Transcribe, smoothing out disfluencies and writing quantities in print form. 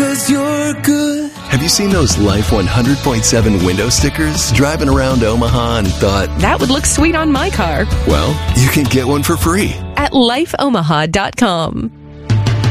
'cause you're good. Have you seen those Life 100.7 window stickers driving around Omaha and thought, that would look sweet on my car? Well, you can get one for free at lifeomaha.com.